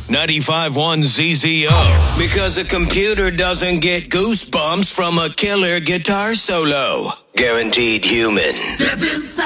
95.1 ZZO. Because a computer doesn't get goosebumps from a killer guitar solo. Guaranteed human. Step inside.